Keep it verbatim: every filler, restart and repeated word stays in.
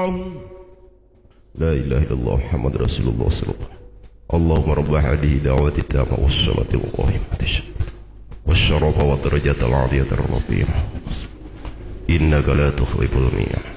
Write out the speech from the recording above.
لا إله إلا الله محمد رسول الله صلى الله عليه وسلم. اللهم رب هذه دعوة التامة والصلاة القائمة والشرف والدرجة العالية الرفيعة إنك لا تخلف الميعاد.